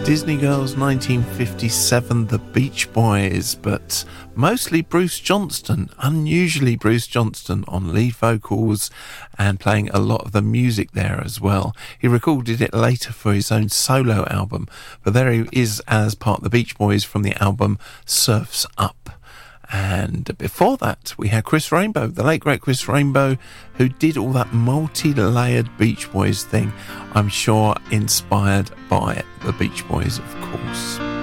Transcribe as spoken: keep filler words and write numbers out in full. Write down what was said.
Disney Girls nineteen fifty-seven, The Beach Boys, but mostly Bruce Johnston, unusually Bruce Johnston on lead vocals and playing a lot of the music there as well. He recorded it later for his own solo album, but there he is as part of the Beach Boys from the album Surf's Up. And before that, we had Chris Rainbow, the late great Chris Rainbow, who did all that multi-layered Beach Boys thing, I'm sure inspired by the Beach Boys, of course.